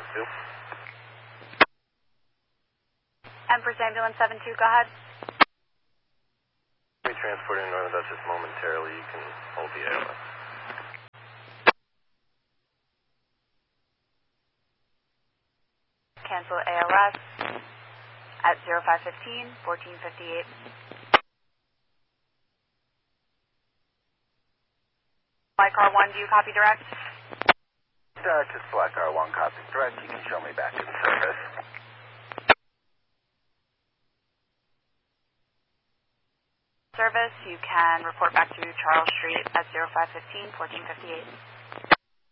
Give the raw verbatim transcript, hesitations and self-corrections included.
two. Empress Ambulance seven two, go ahead. We're transporting Northern Dutchess momentarily. You can hold the A L S. Cancel A L S at zero five fifteen, fourteen fifty-eight. Black R one, do you copy direct? Dutchess Black R one, copy direct. You can show me back in service. Service, you can report back to Charles Street at zero five fifteen, fourteen fifty-eight.